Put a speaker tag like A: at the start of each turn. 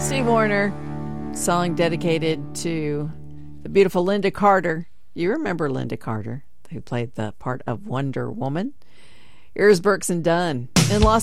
A: Steve Wariner, song dedicated to the beautiful Linda Carter. You remember Linda Carter, who played the part of Wonder Woman. Here's Burks and Dunn in Los